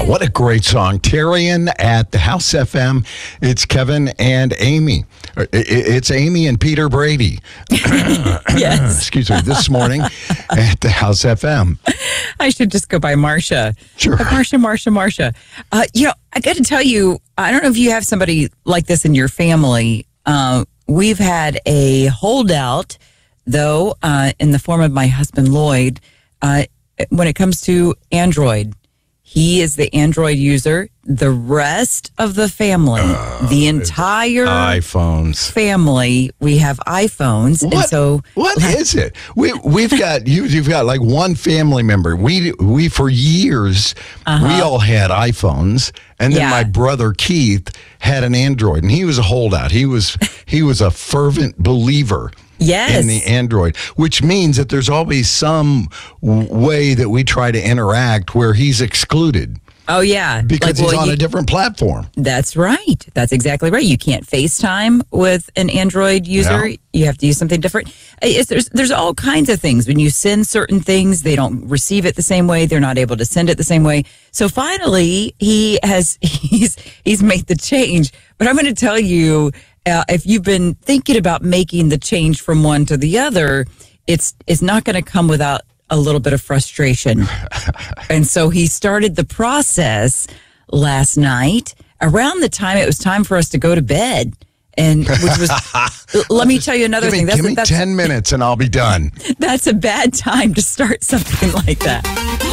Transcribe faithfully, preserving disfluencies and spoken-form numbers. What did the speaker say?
What a great song. Tyrion at the House F M. It's Kevin and Amy. It's Amy and Peter Brady. Yes. Excuse me. This morning at the House F M. I should just go by Marcia. Sure. Uh, Marcia, Marcia, Marcia. Uh, you know, I got to tell you, I don't know if you have somebody like this in your family. Uh, we've had a holdout, though, uh, in the form of my husband, Lloyd, uh, when it comes to Android. He is the Android user. The rest of the family, uh, the entire iPhones family, we have iPhones. What, and so what is it? We we've got you. You've got like one family member. We we for years uh-huh. we all had iPhones, and then yeah. my brother Keith had an Android, and he was a holdout. He was he was a fervent believer. Yes. In the Android, which means that there's always some w- way that we try to interact where he's excluded. Oh, yeah. Because like, he's well, on you, a different platform. That's right. That's exactly right. You can't FaceTime with an Android user. No. You have to use something different. It's, there's, there's all kinds of things. When you send certain things, they don't receive it the same way. They're not able to send it the same way. So finally, he has he's he's made the change. But I'm going to tell you, Uh, if you've been thinking about making the change from one to the other, it's it's not going to come without a little bit of frustration. And so he started the process last night around the time it was time for us to go to bed. And which was, let me tell you another give me, thing. That's, give me that's, ten minutes and I'll be done. That's a bad time to start something like that.